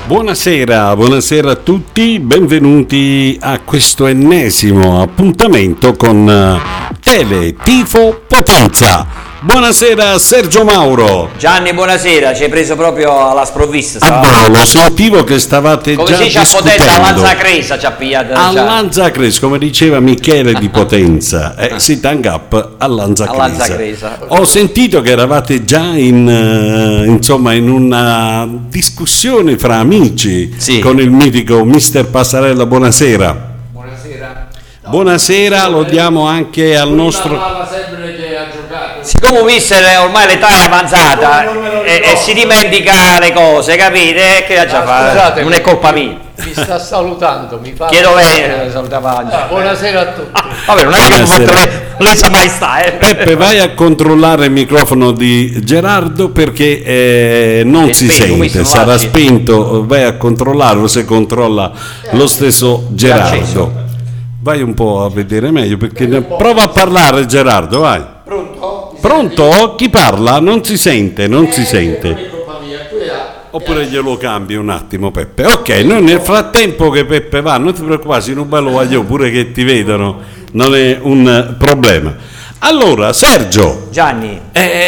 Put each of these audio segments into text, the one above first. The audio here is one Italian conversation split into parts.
Buonasera, buonasera a tutti, benvenuti a questo ennesimo appuntamento con Tele Tifo Potenza. Buonasera Sergio Mauro. Gianni, buonasera, ci hai preso proprio alla sprovvista. Ah, lo sentivo che stavate come già si dice a Potenza, a Lanzacresa ci ha pigliato. A Lanzacresa, come diceva Michele di Potenza, sit hang up a Lanzacresa. Ho sentito che eravate già in una discussione fra amici, sì, con il mitico Mister Passarella. Buonasera. Buonasera. No, buonasera, lo diamo anche al nostro... Siccome mister ormai l'età è avanzata e si dimentica le cose, capite? Che già fa? Scusate, non è colpa mia. Mi sta salutando, mi fa. Chiedo lei, salutava Angelo. Buonasera a tutti. Vabbè, non è che lei sa mai sta, Peppe, vai a controllare il microfono di Gerardo perché non si sente, sarà spento, vai a controllarlo se controlla lo stesso Gerardo. Vai un po' a vedere meglio perché prova a parlare Gerardo, vai. Pronto? Chi parla? Non si sente, non si sente. Oppure glielo cambi un attimo, Peppe. Ok, noi nel frattempo che Peppe va, non ti preoccupare, se non bello voglio pure che ti vedano, non è un problema. Allora, Sergio. Gianni.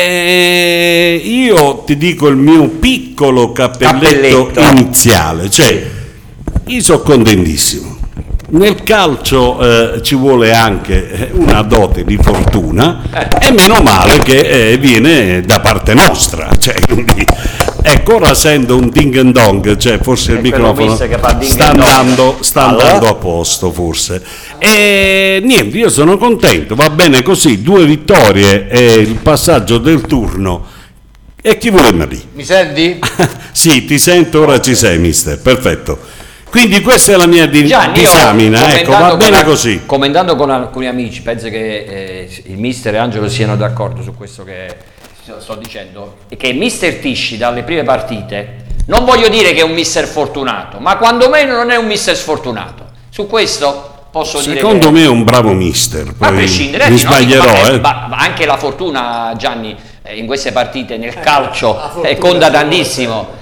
Io ti dico il mio piccolo cappelletto iniziale, cioè, io sono contentissimo. Nel calcio ci vuole anche una dote di fortuna e meno male che viene da parte nostra, cioè, quindi, ecco, ora sento un ding and dong, cioè forse il microfono sta andando a posto forse, e niente, io sono contento, va bene così, 2 vittorie e il passaggio del turno. E chi vuole morire? Mi senti? Sì, ti sento, ora ci sei, mister, perfetto. Quindi questa è la mia disamina, ecco, va bene così. Commentando con alcuni amici, penso che il mister e Angelo siano d'accordo su questo che sto dicendo, e che mister Tisci dalle prime partite, non voglio dire che è un mister fortunato, ma quando meno non è un mister sfortunato. Su questo posso dire secondo me è un bravo mister, poi a prescindere, mi sbaglierò. Ma anche la fortuna, Gianni, in queste partite nel calcio conta tantissimo.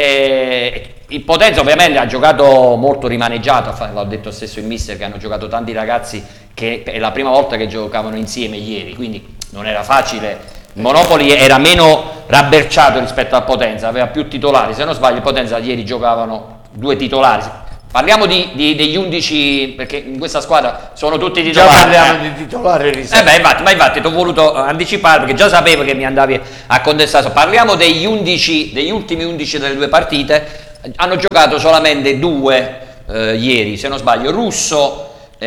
Il Potenza ovviamente ha giocato molto rimaneggiato, l'ha detto stesso il mister, che hanno giocato tanti ragazzi che è la prima volta che giocavano insieme ieri, quindi non era facile. Il Monopoli era meno rabberciato rispetto al Potenza, aveva più titolari, se non sbaglio il Potenza ieri giocavano 2 titolari. Parliamo degli 11, perché in questa squadra sono tutti titolari. Già parliamo di titolari infatti ti ho voluto anticipare perché già sapevo che mi andavi a contestare. Parliamo degli ultimi 11 delle 2 partite. Hanno giocato solamente 2 ieri, se non sbaglio, Russo,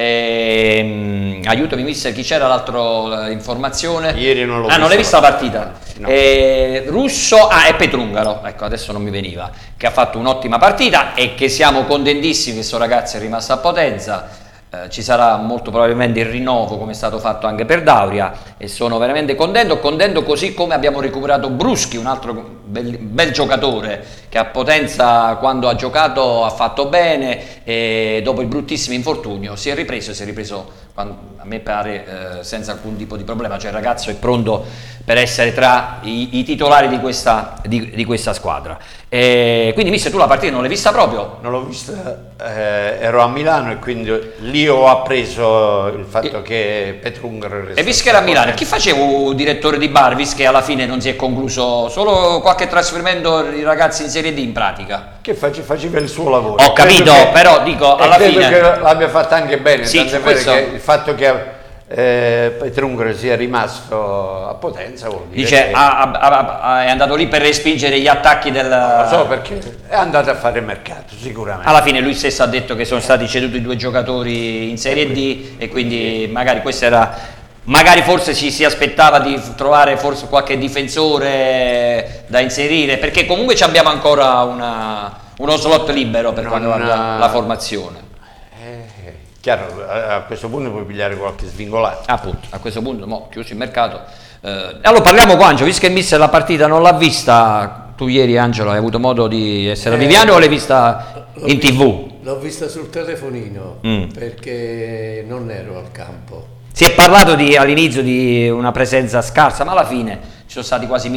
aiutami mister, chi c'era l'altro informazione? Ieri non l'ho non l'hai vista la partita? No. Russo e Petrungaro, ecco, adesso non mi veniva, che ha fatto un'ottima partita e che siamo contentissimi che questo ragazzo è rimasto a Potenza. Ci sarà molto probabilmente il rinnovo come è stato fatto anche per Dauria e sono veramente contento così come abbiamo recuperato Bruschi, un altro bel giocatore che a Potenza quando ha giocato ha fatto bene e dopo il bruttissimo infortunio si è ripreso a me pare senza alcun tipo di problema, cioè il ragazzo è pronto per essere tra i titolari di questa squadra. Quindi mister, tu la partita non l'hai vista proprio? Non l'ho vista, ero a Milano e quindi lì ho appreso il fatto che Petrungaro e visto che era a Milano, chi faceva direttore di bar visto che alla fine non si è concluso, solo qualche trasferimento di ragazzi in Serie D in pratica? Che faceva il suo lavoro. Ho capito, però dico alla fine che l'abbia fatta anche bene, sì, tant'è vero che il fatto che Petrungaro sia rimasto a Potenza vuol dire dice è andato lì per respingere gli attacchi del... Non lo so, perché è andato a fare mercato sicuramente. Alla fine lui stesso ha detto che sono stati ceduti 2 giocatori in Serie D e quindi magari questo era... Magari forse ci si aspettava di trovare forse qualche difensore da inserire, perché comunque abbiamo ancora uno slot libero per quanto riguarda la formazione. Chiaro, a questo punto puoi pigliare qualche svingolato. Appunto, a questo punto, chiuso il mercato. Allora parliamo con Angelo, visto che il mister la partita non l'ha vista, tu ieri Angelo hai avuto modo di essere a Viviano o l'hai vista in TV? L'ho vista sul telefonino perché non ero al campo. Si è parlato all'inizio di una presenza scarsa, ma alla fine ci sono stati quasi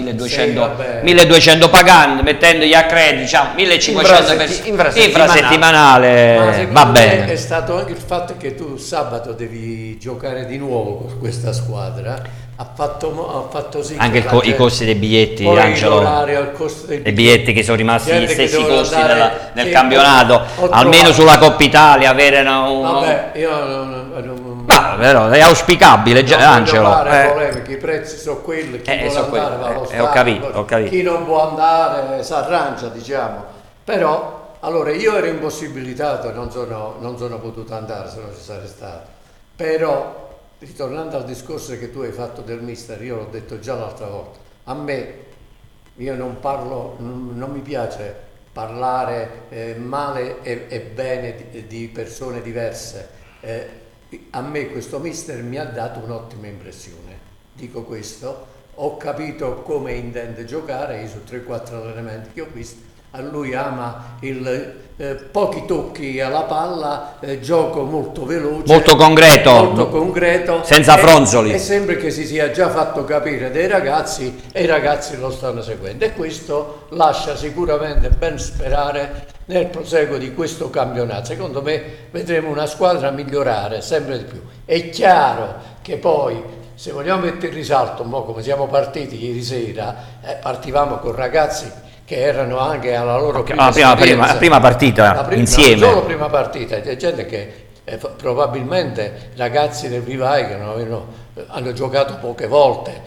1200 pagando, mettendo gli accrediti, diciamo 1500 infrasettimanale, va bene. È stato anche il fatto che tu sabato devi giocare di nuovo con questa squadra. Ha fatto sì anche i costi dei biglietti, poi Angelo, i biglietti che sono rimasti gli stessi costi nel campionato, almeno sulla Coppa Italia avere vabbè, però è auspicabile, Angelo. Polemiche, i prezzi sono quelli, chi vuole andare va allo stadio, ho capito. Chi non può andare si arrangia, diciamo. Però allora io ero impossibilitato, non sono potuto andare, se non ci sarei stato. Però ritornando al discorso che tu hai fatto del mister, io l'ho detto già l'altra volta, a me, io non mi piace parlare male e bene di persone diverse, a me questo mister mi ha dato un'ottima impressione, dico questo, ho capito come intende giocare, su 3-4 allenamenti che ho visto, a lui ama pochi tocchi alla palla, gioco molto veloce, molto concreto, senza fronzoli, e sembra che si sia già fatto capire dai ragazzi e i ragazzi lo stanno seguendo, e questo lascia sicuramente ben sperare nel proseguo di questo campionato. Secondo me vedremo una squadra migliorare sempre di più. È chiaro che poi, se vogliamo mettere in risalto un po' come siamo partiti ieri sera, partivamo con ragazzi che erano anche alla loro prima partita insieme. Non solo prima partita, c'è gente che probabilmente ragazzi del Vivai che hanno giocato poche volte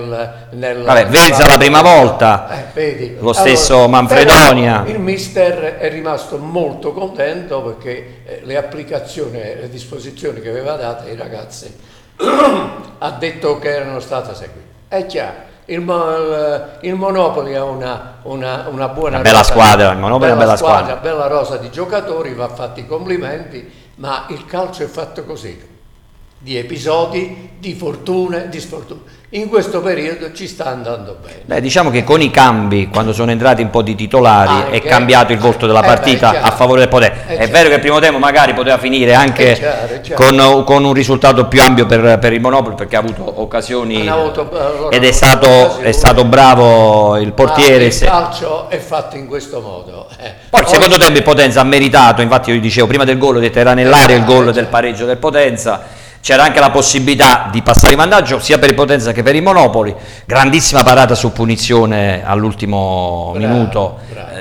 Verza la prima volta, vedi. Lo stesso Manfredonia. Il mister è rimasto molto contento perché le applicazioni, le disposizioni che aveva date ai ragazzi ha detto che erano state seguite. È chiaro. Il Monopoli ha una buona bella squadra, il Monopoli è una bella squadra, bella rosa di giocatori, va fatti i complimenti, ma il calcio è fatto così, di episodi, di fortune, di sfortune. In questo periodo ci sta andando bene. Diciamo che con i cambi, quando sono entrati un po' di titolari, è cambiato il volto della partita a favore del Potere. È vero che il primo tempo magari poteva finire anche con un risultato più ampio per il Monopoli, perché ha avuto occasioni ed è stato bravo il portiere. Il calcio è fatto in questo modo. Poi il secondo tempo il Potenza ha meritato, infatti io dicevo prima del gol, ho detto era nell'area il gol del pareggio del Potenza. C'era anche la possibilità di passare in vantaggio sia per il Potenza che per il Monopoli. Grandissima parata su punizione all'ultimo minuto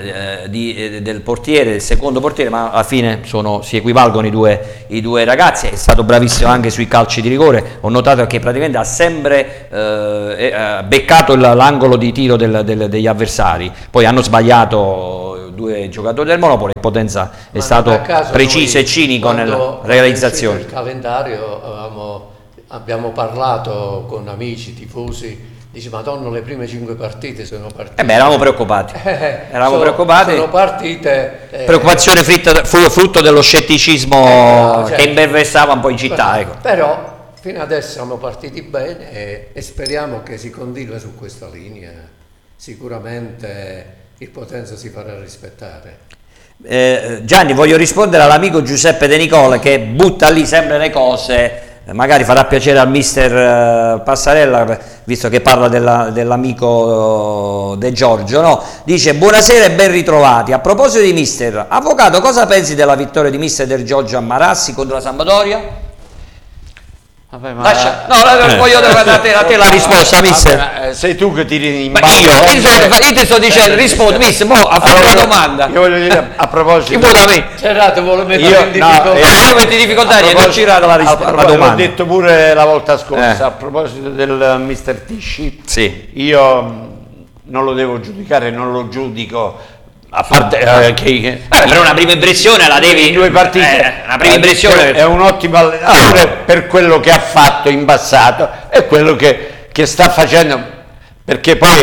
del portiere, del secondo portiere, ma alla fine si equivalgono i due ragazzi. È stato bravissimo anche sui calci di rigore. Ho notato che praticamente ha sempre beccato l'angolo di tiro degli avversari. Poi hanno sbagliato due giocatori del Monopoli, il Potenza è stato preciso e cinico nella realizzazione. Il calendario abbiamo parlato con amici, tifosi, dice Madonna, le prime 5 partite sono partite. Eravamo preoccupati. Sono partite. Preoccupazione frutto dello scetticismo che imperversava un po' in città. Però fino adesso siamo partiti bene e speriamo che si continui su questa linea. Sicuramente il Potenza si farà rispettare. Gianni, voglio rispondere all'amico Giuseppe De Nicola che butta lì sempre le cose, magari farà piacere al mister Passarella, visto che parla dell'amico De Giorgio, no? Dice buonasera e ben ritrovati. A proposito di mister, avvocato, cosa pensi della vittoria di mister De Giorgio a Marassi contro la Sampdoria? Vabbè, voglio dare a te la risposta, mister. Sei tu che tiri in ballo. Io ti sto dicendo, rispondi, mister, ha fatto una domanda. Io voglio dire, a proposito, Cerrato vuole mettere in difficoltà. Io metti in difficoltà e non girare la domanda. L'ho detto pure la volta scorsa, a proposito del mister Tisci, sì. Io non lo devo giudicare, non lo giudico. A parte per una prima impressione la devi in 2 partite, una prima impressione è un ottimo allenatore per quello che ha fatto in passato e quello che sta facendo, perché poi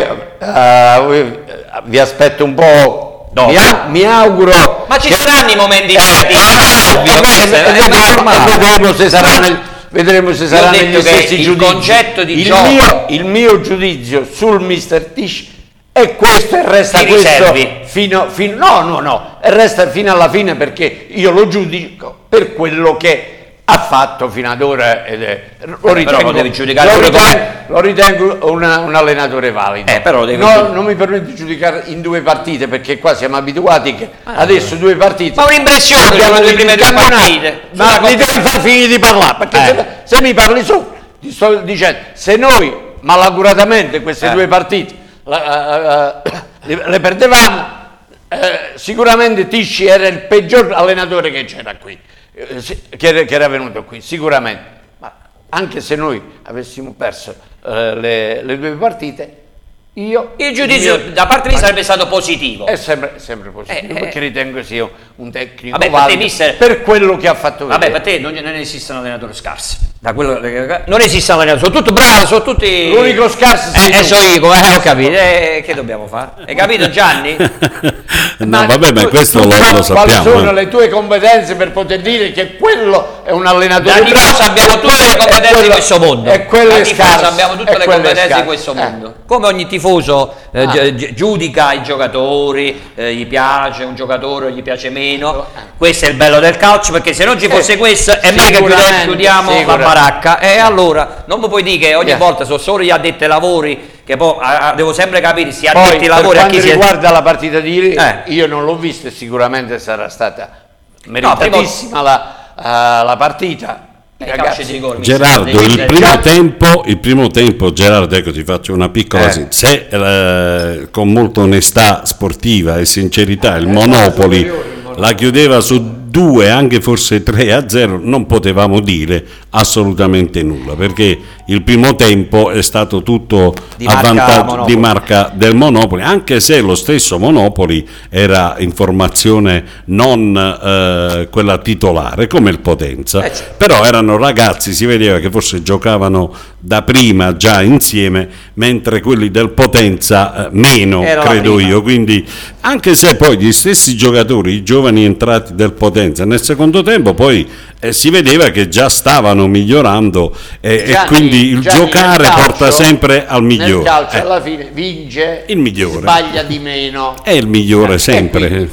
vi aspetto un po'. Mi auguro, ma ci saranno i momenti vedremo se sarà negli stessi giudizi. Il concetto di gioco, il mio giudizio sul mister Tisch è questo e resta questo fino e resta fino alla fine, perché io lo giudico per quello che ha fatto fino ad ora lo devi giudicare lo ritengo un allenatore valido. Però non mi permetto di giudicare in 2 partite, perché qua siamo abituati che adesso 2 partite. Ma un'impressione sono le prime 2 partite. Ma mi devi far finire di parlare, perché se mi parli su, ti sto dicendo, se noi malaguratamente queste 2 partite le perdevamo, sicuramente Tisci era il peggior allenatore che c'era qui, che era venuto qui, sicuramente. Ma anche se noi avessimo perso le 2 partite, il giudizio da parte mia sarebbe stato positivo. È sempre positivo, perché ritengo sia un tecnico valido per quello che ha fatto vedere. Per te non esistono allenatori scarsi. Non esistono allenatori, sono tutti bravi, sono tutti. L'unico scarso sono io, ho capito. Che dobbiamo fare? Hai capito, Gianni? Ma questo lo sappiamo. Quali sono le tue competenze per poter dire che quello è un allenatore bravo? Da tifoso abbiamo tutte le competenze di questo mondo. E quelle scarse abbiamo tutte le competenze di questo mondo. Come ogni tifoso giudica i giocatori, gli piace un giocatore, gli piace meno. Questo è il bello del calcio, perché se non ci fosse questo è meglio che chiudiamo la baracca. E allora non mi puoi dire che ogni volta sono solo gli addetti ai lavori, che poi devo sempre capire se addetti ai lavori a chi si riguarda la partita di ieri, io non l'ho vista e sicuramente sarà stata meritatissima la partita. Gerardo, il primo tempo, Gerardo, ecco, ti faccio una piccola se con molta onestà sportiva e sincerità il Monopoli la chiudeva su 2, anche forse 3-0, non potevamo dire assolutamente nulla, perché il primo tempo è stato tutto a vantaggio di marca del Monopoli, anche se lo stesso Monopoli era in formazione non quella titolare come il Potenza, però erano ragazzi, si vedeva che forse giocavano da prima già insieme, mentre quelli del Potenza meno, credo io, quindi anche se poi gli stessi giocatori, i giovani entrati del Potenza nel secondo tempo poi si vedeva che già stavano migliorando e quindi il giocare porta sempre al migliore. Nel calcio alla fine vince il migliore, sbaglia di meno, è il migliore sempre. Quindi,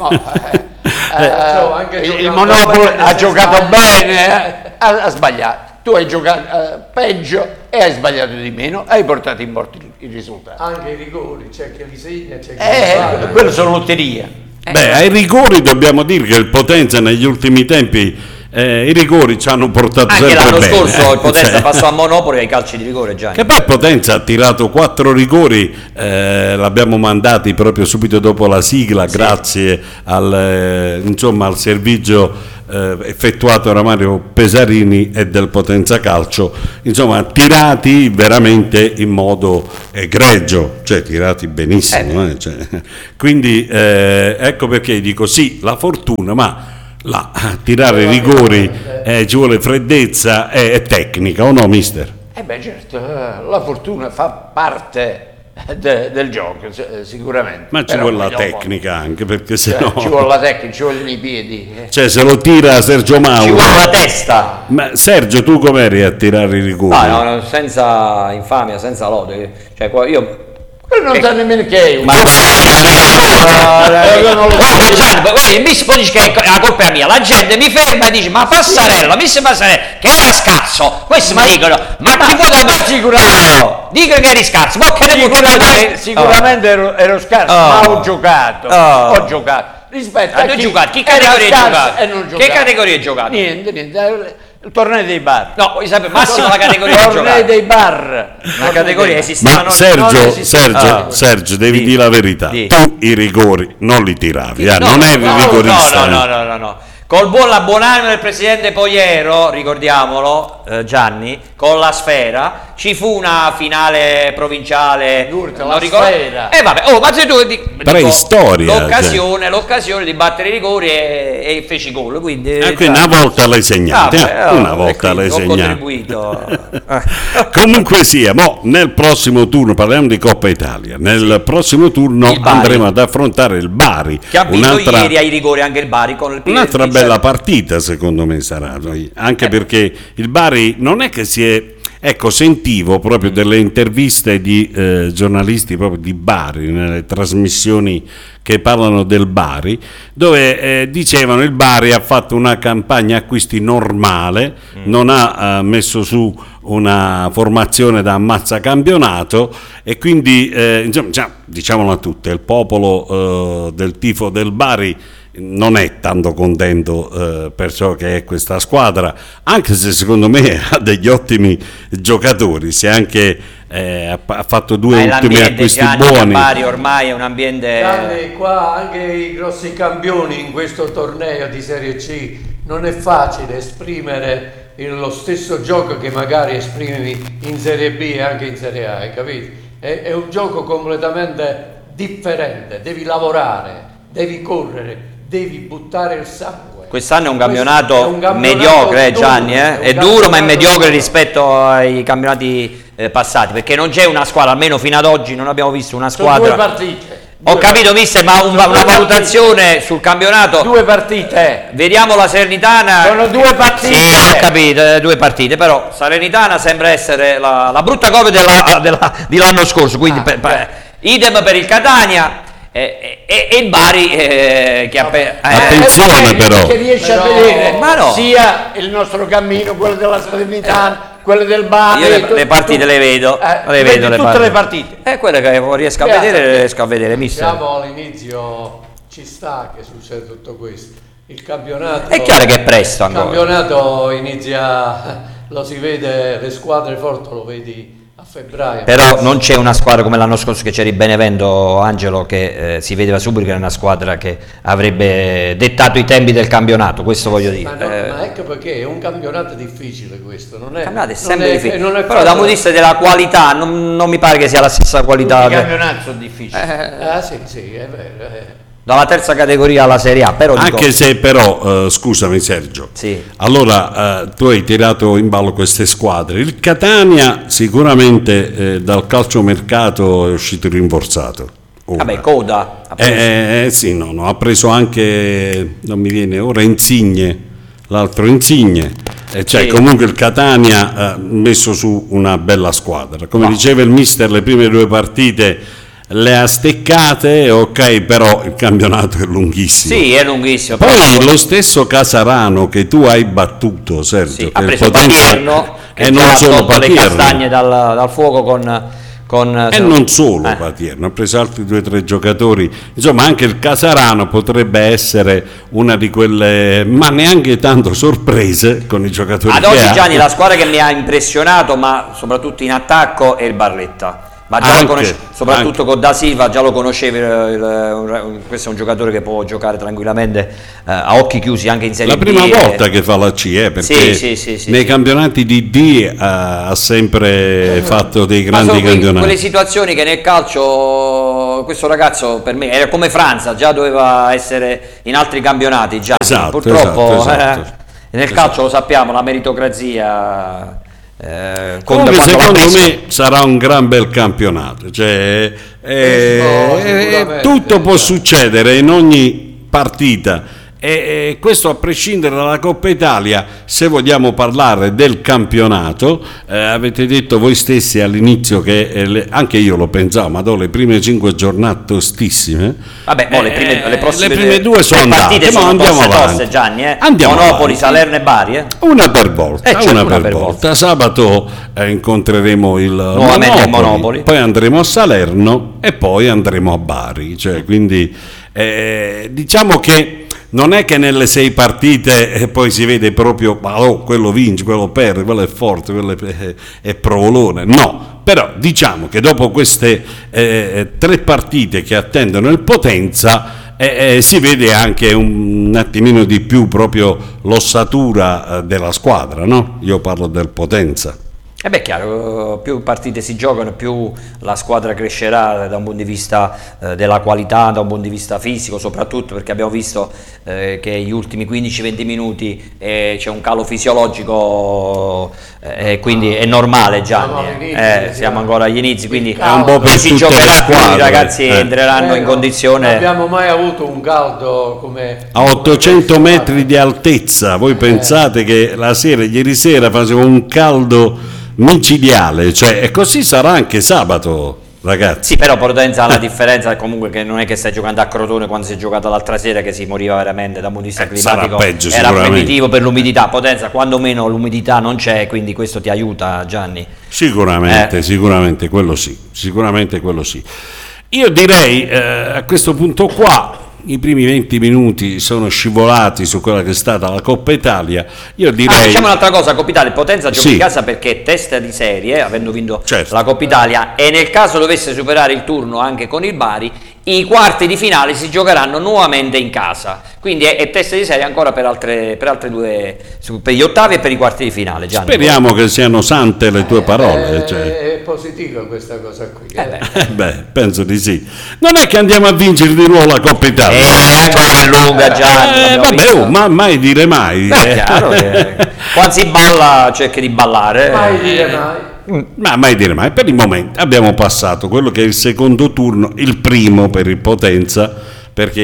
il Monopoli ha giocato bene, ha sbagliato. Tu hai giocato peggio e hai sbagliato di meno, hai portato in porto il risultato. Anche i rigori, c'è chi li segna, c'è chi li quello sono lotterie. Ai rigori dobbiamo dire che il Potenza negli ultimi tempi i rigori ci hanno portato anche sempre l'anno bene. Scorso il Potenza passò a Monopoli ai calci di rigore, già. Che poi Potenza ha tirato 4 rigori, l'abbiamo mandati proprio subito dopo la sigla, grazie al servizio effettuato da Mario Pesarini e del Potenza Calcio, insomma tirati veramente in modo egregio, cioè tirati benissimo, quindi ecco perché dico sì, la fortuna, ma tirare i rigori ci vuole freddezza e tecnica, o no, mister? Certo, la fortuna fa parte del gioco, sicuramente. Ma ci vuole la tecnica anche, perché se no... Ci vuole la tecnica, ci vogliono i piedi. Cioè, se lo tira Sergio Mauro... Ci vuole la testa. Ma Sergio, tu com'eri a tirare i rigori? No, senza infamia, senza lode. Cioè, io... non sa nemmeno che è ma mi poi dice che la colpa è mia, la gente mi ferma e dice ma Passarella, che era scarso, questi mi dicono ma chi può dare sicuramente dico che eri scarso, ma che sicuramente ero scarso, ma ho giocato rispetto a chi che categoria hai giocato? E non che categoria hai giocato? Niente, il torneo dei bar. No, vuoi sapere massimo la categoria di tornei dei bar. La categoria esisteva. Ma Sergio, devi dire la verità. Tu i rigori non li tiravi, non eri rigorista. No. Col la buonanima del presidente Poiero, ricordiamolo, Gianni, con la Sfera ci fu una finale provinciale. Non ricordo. Ma se tu preistoria, l'occasione di battere i rigori e feci gol. Quindi una volta l'hai segnato. L'hai contribuito. Comunque sia, nel prossimo turno parliamo di Coppa Italia. Nel prossimo turno andremo ad affrontare il Bari. Che ha vinto ieri ai rigori anche il Bari con il un'altra bella partita, secondo me sarà, anche perché il Bari non è che si è Ecco, sentivo proprio delle interviste di giornalisti proprio di Bari, nelle trasmissioni che parlano del Bari, dove dicevano il Bari ha fatto una campagna acquisti normale, non ha messo su una formazione da ammazzacampionato, e quindi insomma, diciamolo a tutte, il popolo del tifo del Bari non è tanto contento per ciò che è questa squadra, anche se secondo me ha degli ottimi giocatori, se anche ha fatto due ultimi acquisti buoni. Bari ormai è un ambiente... Gianni, qua anche i grossi campioni in questo torneo di Serie C non è facile esprimere lo stesso gioco che magari esprimi in Serie B e anche in Serie A, hai capito? È un gioco completamente differente, devi lavorare, devi correre, devi buttare il sangue. Quest'anno è un campionato mediocre, Gianni, è duro, ma è mediocre rispetto ai campionati passati, perché non c'è una squadra, almeno fino ad oggi non abbiamo visto una squadra. Sono 2 partite. Ho capito, mister, ma una valutazione sul campionato. 2 partite. Vediamo la Salernitana. Sono 2 partite. Sì, ho capito, 2 partite, però Salernitana sembra essere la brutta copia di l'anno scorso, quindi idem per il Catania. E il Bari che attenzione però che riesce a vedere no, sia il nostro cammino, quello della Salernitana, quello del Bari. Io le partite le vedo, tutte le partite. Quelle che riesco a vedere, riesco a vedere, mister. Siamo all'inizio, ci sta che succede tutto questo. Il campionato è chiaro che è presto ancora. Il campionato inizia, lo si vede, le squadre forti lo vedi a febbraio. Però non c'è una squadra come l'anno scorso che c'era il Benevento, Angelo, che si vedeva subito che era una squadra che avrebbe dettato i tempi del campionato, questo voglio dire. Ma ecco perché è un campionato difficile questo, non è, il campionato è sempre difficile, però da dal punto di vista della qualità non mi pare che sia la stessa qualità. I campionati sono difficili. Sì, è vero. Dalla terza categoria alla Serie A, però anche se però scusami Sergio, sì. Allora tu hai tirato in ballo queste squadre. Il Catania sicuramente dal calciomercato è uscito rimborsato. Vabbè, Coda sì, no, ha preso anche, non mi viene ora, Insigne, l'altro Insigne, cioè sì. Comunque il Catania ha messo su una bella squadra, come diceva il mister, le prime 2 partite le ha steccate, ok, però il campionato è lunghissimo. Sì, è lunghissimo. Poi lo stesso Casarano che tu hai battuto, Sergio, sì, che ha preso Patierno, che non solo Patierno, le castagne dal fuoco con e non solo Patierno, ha preso altri 2 o 3 giocatori, insomma anche il Casarano potrebbe essere una di quelle, ma neanche tanto sorprese con i giocatori ad oggi. Gianni, la squadra che mi ha impressionato, ma soprattutto in attacco, è il Barletta. Ma già soprattutto con Da Silva già lo conoscevi, questo è un giocatore che può giocare tranquillamente a occhi chiusi anche in Serie B. La prima volta che fa la C, perché sì, nei campionati di D ha sempre fatto dei grandi campionati. Quelle situazioni che nel calcio questo ragazzo per me era come Franza, già doveva essere in altri campionati già. Esatto, purtroppo esatto. Nel calcio lo sappiamo, la meritocrazia. Comunque secondo me sarà un gran bel campionato, cioè, tutto può succedere in ogni partita, e questo a prescindere dalla Coppa Italia. Se vogliamo parlare del campionato, avete detto voi stessi all'inizio che anche io lo pensavo, ma le prime 5 giornate tostissime. Vabbè, le prime 2 sono andate, ma andiamo avanti. Gianni, andiamo Monopoli, avanti. Salerno e Bari, una per volta, una per volta. Sabato incontreremo nuovamente il Monopoli, poi andremo a Salerno e poi andremo a Bari, cioè, quindi diciamo che non è che nelle 6 partite poi si vede proprio quello vince, quello perde, quello è forte, quello è provolone, no, però diciamo che dopo queste 3 partite che attendono il Potenza si vede anche un attimino di più proprio l'ossatura della squadra, no? Io parlo del Potenza. Chiaro, più partite si giocano, più la squadra crescerà da un punto di vista della qualità, da un punto di vista fisico, soprattutto perché abbiamo visto che gli ultimi 15-20 minuti c'è un calo fisiologico, quindi è normale, Gianni. Siamo ancora agli inizi, quindi è un po' per si giocherà, i ragazzi entreranno in condizione. Non abbiamo mai avuto un caldo come a 800 metri di altezza. Voi pensate che la sera, ieri sera, faceva un caldo micidiale, cioè, e così sarà anche sabato, ragazzi. Sì, però Potenza ha la differenza comunque che non è che stai giocando a Crotone quando si è giocato l'altra sera, che si moriva veramente da un punto di vista climatico, peggio, era primitivo per l'umidità. Potenza quando meno l'umidità non c'è, quindi questo ti aiuta, Gianni. Sicuramente quello sì, io direi a questo punto qua i primi 20 minuti sono scivolati su quella che è stata la Coppa Italia. Io direi diciamo un'altra cosa: Coppa Italia, Potenza gioca in casa perché è testa di serie, avendo vinto la Coppa Italia, e nel caso dovesse superare il turno anche con il Bari, i quarti di finale si giocheranno nuovamente in casa, quindi è testa di serie ancora per altre due, per gli ottavi e per i quarti di finale. Gianni, speriamo che siano sante le tue parole, è positiva questa cosa qui, penso di sì. Non è che andiamo a vincere di nuovo la Coppa Italia, ancora è lunga, Gianni, ma mai dire mai. Chiaro che quando si balla cerchi di ballare, mai dire mai. Ma mai dire mai. Per il momento abbiamo passato quello che è il secondo turno, il primo per il Potenza, perché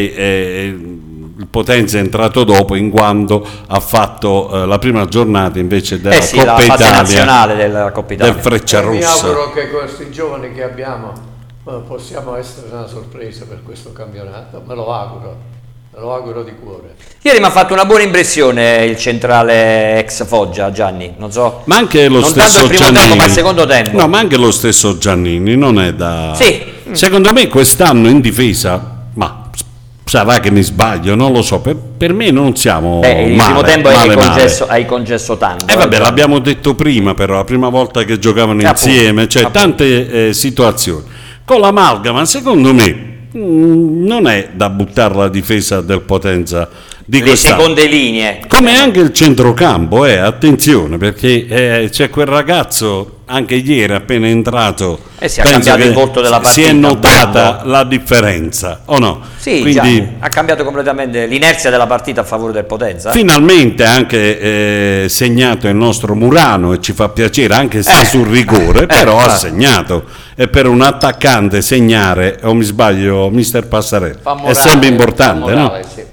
il Potenza è entrato dopo, in quanto ha fatto la prima giornata invece della Coppa la fase Italia, nazionale della Coppa Italia, del Frecciarossa. Mi auguro che questi giovani che abbiamo possiamo essere una sorpresa per questo campionato, me lo auguro di cuore. Ieri mi ha fatto una buona impressione il centrale ex Foggia, Gianni, non so, ma anche lo non stesso tanto il primo Giannini, tempo ma il secondo tempo. No, ma anche lo stesso Giannini non è da... Sì. Secondo me quest'anno in difesa, ma sarà che mi sbaglio, non lo so, per me non siamo il primo tempo hai concesso tanto. Vabbè, l'abbiamo detto prima, però la prima volta che giocavano insieme, tante situazioni. Con l'Amalgama, secondo me, non è da buttare la difesa del Potenza di le seconde linee, come anche il centrocampo, attenzione, perché c'è quel ragazzo anche ieri appena entrato, si è cambiato il volto della partita, si è notata la differenza, o no? Sì, quindi ha cambiato completamente l'inerzia della partita a favore del Potenza. Finalmente anche segnato il nostro Murano, e ci fa piacere, anche se sul rigore, però ha segnato, e per un attaccante segnare, o mi sbaglio mister Passarella, è sempre importante, no?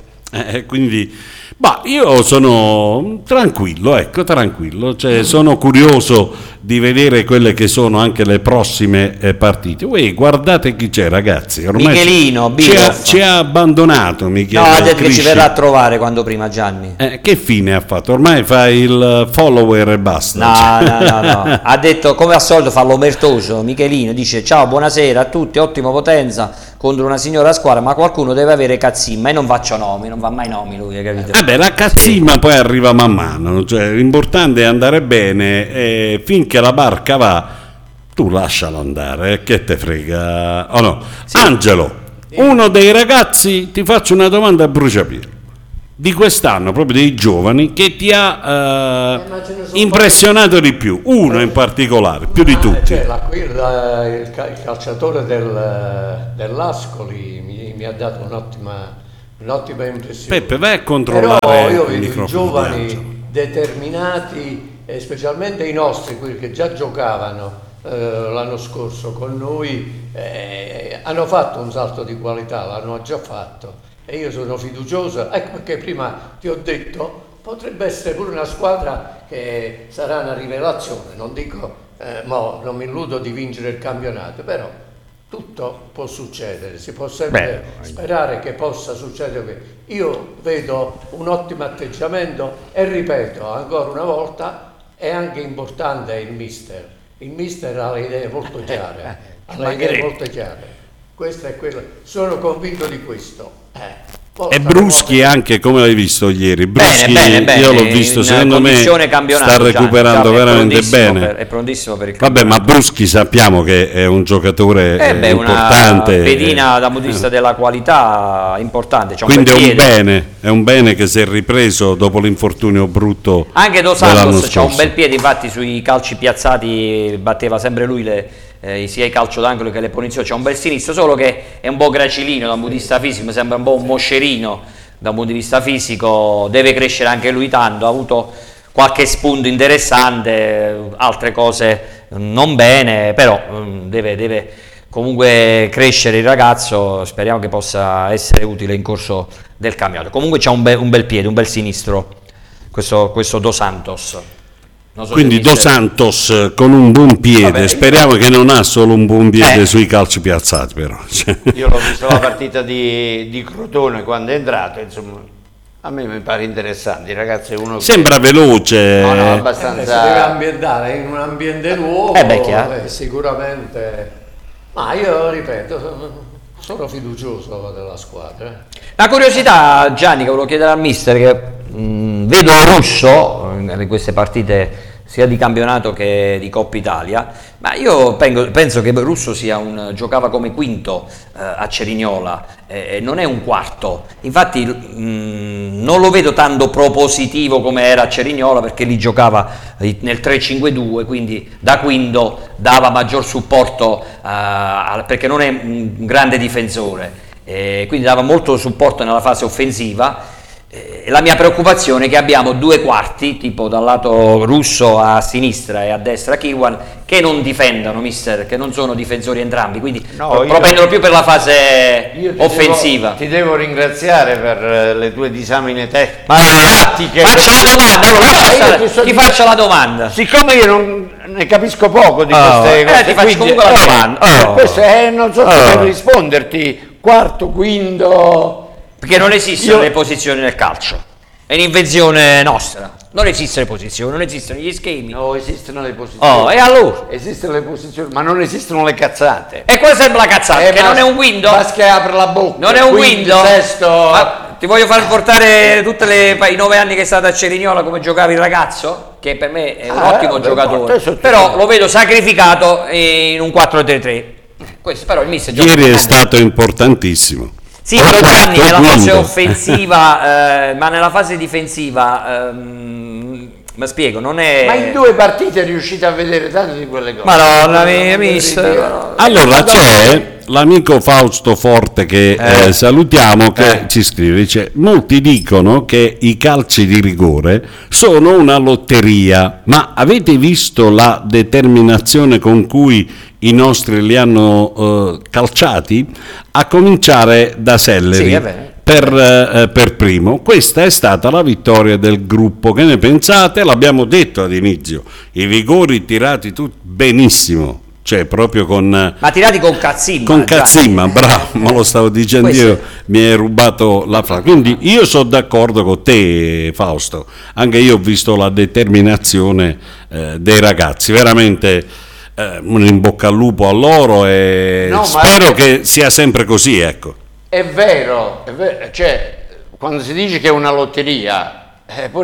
Quindi io sono tranquillo, cioè sono curioso di vedere quelle che sono anche le prossime partite. Guardate chi c'è, ragazzi, ormai Michelino ci ha abbandonato Michele. No, ha detto che ci verrà a trovare quando prima, Gianni. Che fine ha fatto? Ormai fa il follower e basta. No. Ha detto, come al solito, fa l'omertoso Michelino, dice ciao, buonasera a tutti, ottimo Potenza contro una signora squadra, ma qualcuno deve avere cazzimma, e non faccio nomi, non va mai nomi lui, hai capito? Vabbè, la cazzimma poi arriva man mano, cioè l'importante è andare bene, e finché la barca va tu lascialo andare, che te frega, o no? Sì. Angelo, uno dei ragazzi, ti faccio una domanda a bruciapelo, di quest'anno, proprio dei giovani, che ti ha impressionato di più, uno in particolare, più di tutti. Il calciatore dell'Ascoli mi ha dato un'ottima impressione. Peppe, vai a controllare. Però io vedo i giovani determinati, e specialmente i nostri, quelli che già giocavano l'anno scorso con noi, hanno fatto un salto di qualità, l'hanno già fatto, e io sono fiducioso, ecco perché prima ti ho detto potrebbe essere pure una squadra che sarà una rivelazione, non dico non mi illudo di vincere il campionato, però tutto può succedere, si può sempre sperare che possa succedere. Io vedo un ottimo atteggiamento, e ripeto ancora una volta, è anche importante il mister. Il mister ha le idee molto chiare, Questo è quello, sono convinto di questo. E Bruschi anche, come l'hai visto ieri? Bruschi, bene, io l'ho visto, secondo me sta recuperando veramente bene. È prontissimo per il campionato. Vabbè, ma Bruschi sappiamo che è un giocatore importante. Una pedina dal punto di vista della qualità importante. Quindi è un bene che si è ripreso dopo l'infortunio brutto. Anche Dos Santos c'ha un bel piede, infatti sui calci piazzati batteva sempre lui sia i calcio d'angolo che le punizioni, c'è un bel sinistro, solo che è un po' gracilino da un punto di vista fisico, mi sembra un po' un moscerino da un punto di vista fisico, deve crescere anche lui tanto, ha avuto qualche spunto interessante, altre cose non bene, però deve comunque crescere il ragazzo, speriamo che possa essere utile in corso del campionato. Comunque c'ha un bel piede, un bel sinistro questo Dos Santos. Quindi Dos Santos con un buon piede, speriamo che non ha solo un buon piede sui calci piazzati, però. Io l'ho visto la partita di Crotone quando è entrato, insomma, a me mi pare interessante, ragazzi. Sembra veloce. No, abbastanza. Si deve ambientare in un ambiente nuovo, sicuramente. Ma io ripeto, sono fiducioso della squadra. La curiosità, Gianni, che volevo chiedere al mister, che vedo Russo in queste partite sia di campionato che di Coppa Italia, ma io penso che Russo giocava come quinto a Cerignola, non è un quarto, infatti non lo vedo tanto propositivo come era a Cerignola, perché lì giocava nel 3-5-2, quindi da quinto dava maggior supporto perché non è un grande difensore, quindi dava molto supporto nella fase offensiva. La mia preoccupazione è che abbiamo due quarti, tipo dal lato Russo a sinistra e a destra Kirwan, che non difendono, mister, che non sono difensori entrambi, quindi propendono più per la fase offensiva. Ti devo ringraziare per le tue disamine tattiche. Faccia la domanda, allora, ti faccio la domanda. Siccome io non ne capisco poco di queste cose, ti faccio comunque la domanda. Questo non so come risponderti, quarto, quinto. Perché non esistono le posizioni nel calcio, è un'invenzione nostra, non esistono le posizioni, non esistono gli schemi. No, esistono le posizioni. E allora? Esistono le posizioni, ma non esistono le cazzate. E questa è la cazzata, che non è un window? Basta che apre la bocca. Non è un window? Sesto. Ti voglio far portare i 9 anni che è stato a Cerignola come giocava il ragazzo, che per me è un ottimo giocatore, però lo vedo sacrificato in un 4-3-3. Questo però il mister ieri è stato importantissimo. Sì, Gianni nella fase offensiva, ma nella fase difensiva, ma spiego, non è... Ma in 2 partite riuscite a vedere tante di quelle cose. Madonna mia, mister. Allora c'è l'amico Fausto Forte che salutiamo, che ci scrive, dice: molti dicono che i calci di rigore sono una lotteria, ma avete visto la determinazione con cui i nostri li hanno calciati, a cominciare da Selleri per primo? Questa è stata la vittoria del gruppo. Che ne pensate? L'abbiamo detto all'inizio, i rigori tirati tutti benissimo, cioè proprio ma tirati con Cazzimma. Con Cazzimma, bravo, ma lo stavo dicendo io, mi hai rubato la frase. Quindi io sono d'accordo con te, Fausto, anche io ho visto la determinazione dei ragazzi, veramente. Un in bocca al lupo a loro e spero che sia sempre così, ecco. È vero, cioè quando si dice che è una lotteria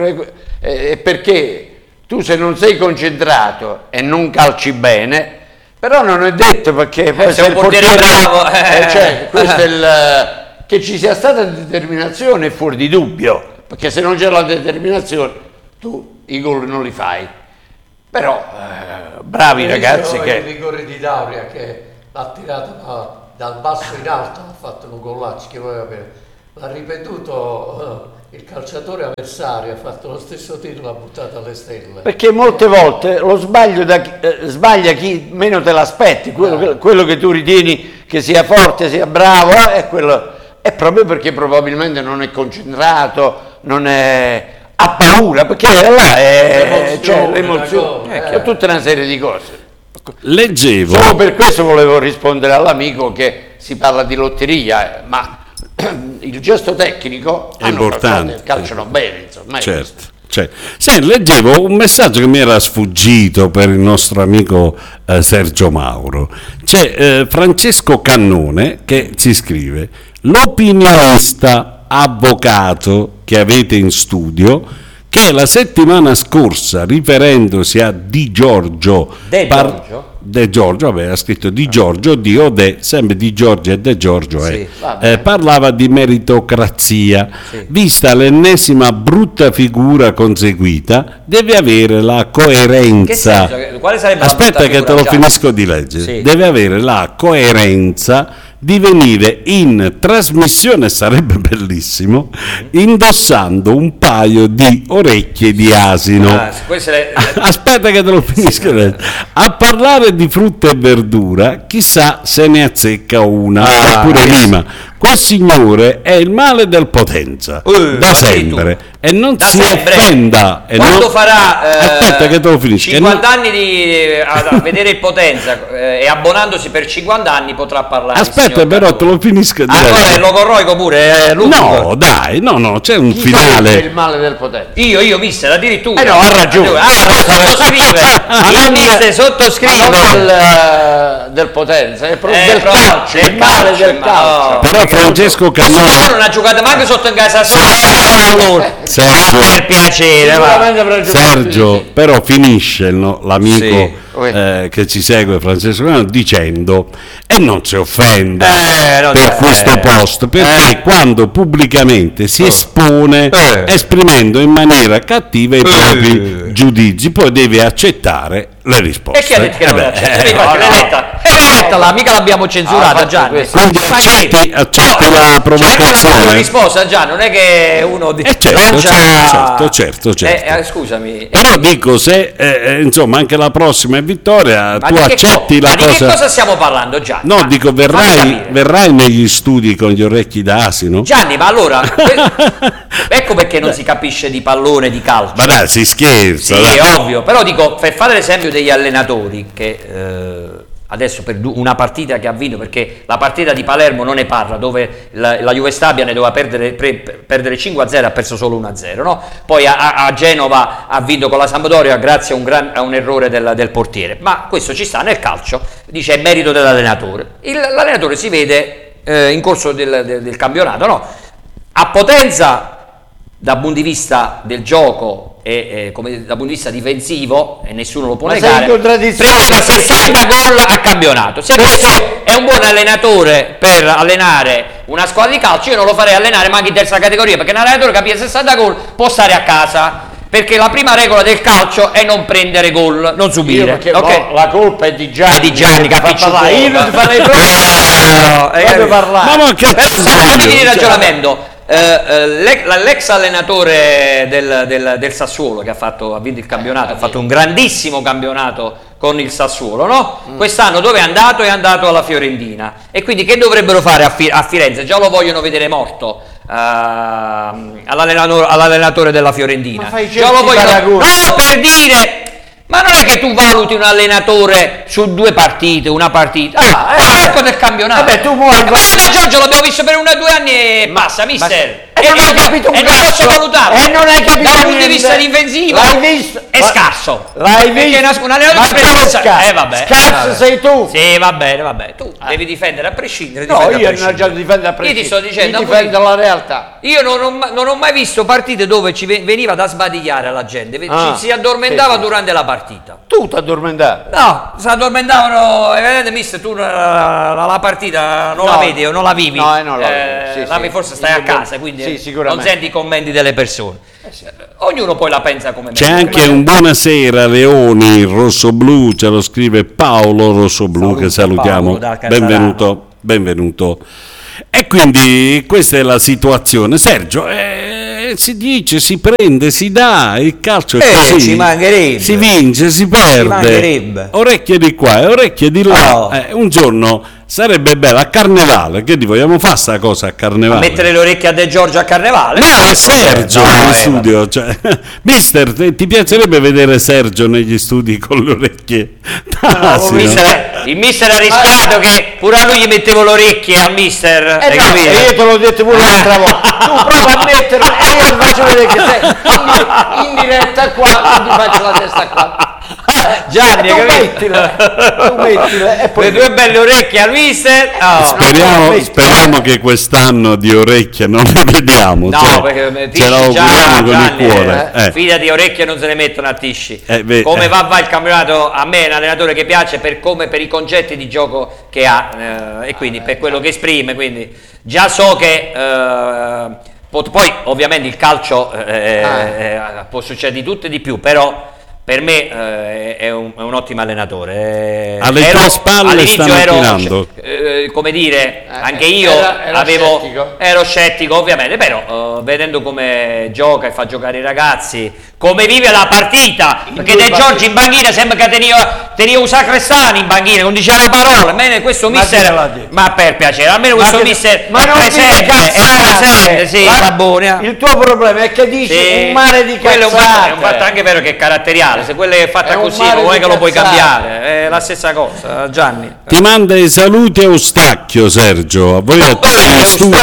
è perché tu, se non sei concentrato e non calci bene, però non è detto, perché poi sei un portiere bravo, cioè, questo è che ci sia stata determinazione è fuori di dubbio, perché se non c'è la determinazione tu i gol non li fai. Però bravi ragazzi che... Il rigore di Dauria che l'ha tirato dal basso in alto, ha fatto un golaccio che voi avete, l'ha ripetuto il calciatore avversario, ha fatto lo stesso tiro, l'ha buttato alle stelle. Perché molte volte lo sbaglia chi meno te l'aspetti, quello che tu ritieni che sia forte, sia bravo, è proprio perché probabilmente non è concentrato, non è... ha paura, perché là c'è l'emozione, tutta una serie di cose. Leggevo. Solo per questo volevo rispondere all'amico che si parla di lotteria, ma il gesto tecnico è importante. Calciano bene, insomma. Certo. Leggevo un messaggio che mi era sfuggito per il nostro amico Sergio Mauro. C'è Francesco Cannone che ci scrive: l'opinionista avvocato che avete in studio, che la settimana scorsa, riferendosi a Di Giorgio, De Giorgio, ha scritto Di Giorgio, sempre Di Giorgio e De Giorgio, parlava di meritocrazia. Vista l'ennesima brutta figura conseguita, deve avere la coerenza. Quale sarebbe Aspetta che te lo finisco di leggere. Deve avere la coerenza di venire in trasmissione, sarebbe bellissimo, indossando un paio di orecchie di asino. Aspetta che te lo finisco di leggere. A parlare di frutta e verdura, chissà se ne azzecca una, oppure rima. quel signore è il male del Potenza da sempre, e non da si sempre. offenda. E quando non... farà Aspetta che te lo finisco. 50 anni a vedere il Potenza e abbonandosi per 50 anni potrà parlare. Aspetta, però te lo finisco. Allora il logorroico pure No, dai, no, c'è un finale. Il male del Potenza. Io mister addirittura. No, ha ragione. Sottoscrive. Il mister sottoscrive. Del Potenza, è proprio Del calcio, il male del calcio. Però Francesco Cannava non ha giocato manco sotto in casa sua. Sergio, Per piacere, va. Sergio, però finisce l'amico Sì. che ci segue, Francesco Cannava, dicendo e non si offenda non per c'è. questo post, perché quando pubblicamente si espone esprimendo in maniera cattiva i propri giudizi, poi deve accettare le risposte. E chi ha detto che non l'ha accettato? L'hai letta là, mica l'abbiamo censurata, Gianni. Quindi accetti la provocazione. La risposta, Gianni, non è che uno certo. Scusami. Però dico, se insomma anche la prossima è vittoria, tu accetti la cosa. Ma di che cosa stiamo parlando, Gianni? No, dico, verrai negli studi con gli orecchi da asino? Gianni, ma allora ecco perché non si capisce di pallone, di calcio. Ma dai, si scherza. Sì, è ovvio, però dico, per fare l'esempio degli allenatori che adesso per una partita che ha vinto, perché la partita di Palermo non ne parla, dove la Juve Stabia ne doveva perdere 5-0, ha perso solo 1-0, no? Poi a Genova ha vinto con la Sampdoria grazie a un errore del portiere, ma questo ci sta nel calcio, dice è merito dell'allenatore. L'allenatore si vede in corso del campionato, no? A Potenza, dal punto di vista del gioco e dal punto di vista difensivo, e nessuno lo può negare, prendeva 60 gol a campionato. Se questo è un buon allenatore per allenare una squadra di calcio, io non lo farei allenare manco in terza categoria, perché un allenatore che abbia 60 gol può stare a casa, perché la prima regola del calcio è non prendere gol, non subire. Okay. La colpa è di Gianni. È di Gianni, capisci? Io non ti farei proprio parlare. Ma che fammi finire il ragionamento. L'ex allenatore del Sassuolo, che ha vinto il campionato, ha fatto un grandissimo campionato con il Sassuolo, no? Quest'anno dove è andato? È andato alla Fiorentina, e quindi che dovrebbero fare a Firenze? Già lo vogliono vedere morto all'allenatore della Fiorentina. Già lo vogliono, no, per dire. Ma non è che tu valuti un allenatore su 2 partite, una partita. Ecco del campionato. Vabbè, tu muovi. Ma Giorgio l'abbiamo visto per 1 o 2 anni e basta, mister. E non hai capito un cazzo. E non posso valutarlo. E non hai capito. Dal punto di vista difensivo è scarso. L'hai visto? Perché un allenatore vabbè. Scarso sei tu. Sì, va bene. Tu devi difendere a prescindere. No, io non ho già difendere a prescindere. Io ti sto dicendo, difendo la realtà. Io non ho mai visto partite dove ci veniva da sbadigliare alla gente, ci si addormentava durante la partita. Tu ti addormentavi? No, si addormentavano, vedete mister, tu la partita non la vedi o non la vivi? No, non la vedo. Forse stai a casa, quindi non senti i commenti delle persone. Ognuno poi la pensa come C'è anche un buonasera Leoni rossoblu, ce lo scrive Paolo Rossoblu, che salutiamo. Benvenuto. E quindi questa è la situazione. Sergio, si dice, si prende, si dà, il calcio è così. Ci mancherebbe. Si vince, si perde. Orecchie di qua e orecchie di là. Un giorno sarebbe bello a Carnevale, che vogliamo fare sta cosa a Carnevale? Mettere le orecchie a De Giorgio a Carnevale? No, è Sergio in studio. Cioè, mister, ti piacerebbe vedere Sergio negli studi con le orecchie? Il mister ha rischiato che pure a lui gli mettevo le orecchie al mister. Io te l'ho detto pure l'altra volta. Tu prova a metterlo e io ti faccio vedere che sei in diretta qua, ti faccio la testa qua. Gianni, tu mettile e poi le 2 belle orecchie al mister. Speriamo che quest'anno di orecchie non le vediamo. Perché ce l'auguriamo con il cuore. Fidati, orecchie non se ne mettono a Tisci. Come va il campionato? A me è un allenatore che piace per i concetti di gioco che ha e quindi per quello che esprime. Quindi già so che poi ovviamente il calcio può succedere di tutto e di più, però per me è un ottimo allenatore. Alle tue spalle stanno tirando. come dire, anche io ero scettico ovviamente, però vedendo come gioca e fa giocare i ragazzi, come vive la partita, perché De Giorgi in banchina sembra che tenia un sacrestano in banchina, non diceva una parola, almeno questo mister, ma per piacere, almeno questo mister è presente, sì, Babone. Il tuo problema è che dici un mare di cazzate. È un fatto anche vero che è caratteriale, se quello è fatta così non è che lo puoi cambiare, è la stessa cosa, Gianni. Ti manda i saluti a Eustachio, Sergio, a voi a tutti in studio,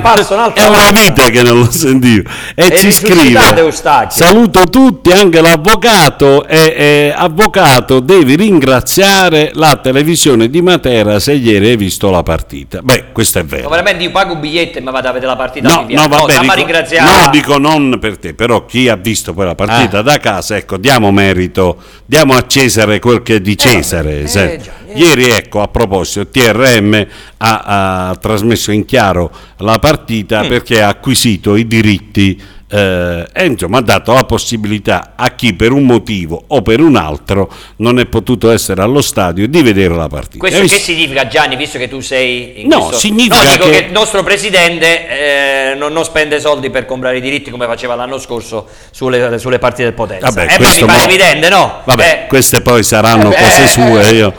è una vita che non lo sentivo, e ci scrive: saluto tutti, anche l'avvocato, e avvocato, devi ringraziare la televisione di Matera se ieri hai visto la partita. Beh, questo è vero. Ma veramente io pago un biglietto e mi vado a vedere la partita. No, vabbè, dico non per te, però chi ha visto poi la partita da casa, ecco, diamo merito, diamo a Cesare quel che è di Cesare. Ieri, ecco, a proposito, TRM ha trasmesso in chiaro la partita perché ha acquisito i diritti e insomma ha dato la possibilità a chi per un motivo o per un altro non è potuto essere allo stadio di vedere la partita. Questo che significa, Gianni, visto che tu sei significa dico che il nostro presidente non spende soldi per comprare i diritti come faceva l'anno scorso sulle partite del Potenza. Vabbè, mi pare evidente, no? Vabbè, queste poi saranno cose sue. Io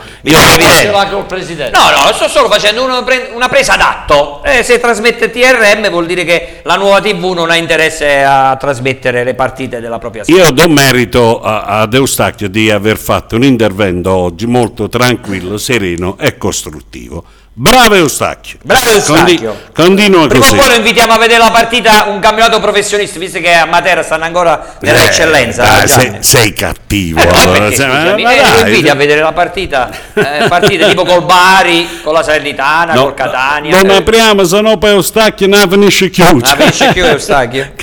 col presidente. No, sto solo facendo una presa d'atto. Se trasmette TRM vuol dire che la nuova TV non ha interesse a trasmettere le partite della propria squadra. Io do merito ad Eustachio di aver fatto un intervento oggi molto tranquillo, sereno e costruttivo. Bravo Eustachio. Continua prima così. Poi lo invitiamo a vedere la partita, un campionato professionista, visto che a Matera stanno ancora nell'eccellenza. Sei cattivo. Allora. Lo inviti a vedere la partita, partite tipo col Bari, con la Salernitana, col Catania. Non apriamo, sennò poi Eustachio ne finisce chiuso. Eustachio.